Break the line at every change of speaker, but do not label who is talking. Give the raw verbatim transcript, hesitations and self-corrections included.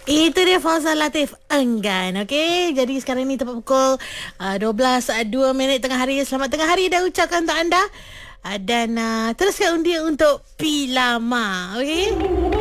Itu dia Fauzal Latif Enggan. Okey, jadi sekarang ni tepat pukul uh, dua belas dua minit tengah hari. Selamat tengah hari dah ucapkan untuk anda. Uh, dan uh, teruskan undi untuk Pilama. Okey.